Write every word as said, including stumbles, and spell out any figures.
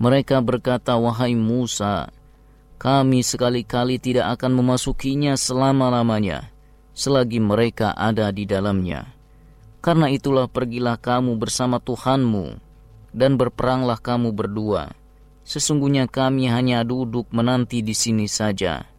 Mereka berkata, "Wahai Musa, kami sekali-kali tidak akan memasukinya selama-lamanya, selagi mereka ada di dalamnya. Karena itulah pergilah kamu bersama Tuhanmu, dan berperanglah kamu berdua. Sesungguhnya kami hanya duduk menanti di sini saja."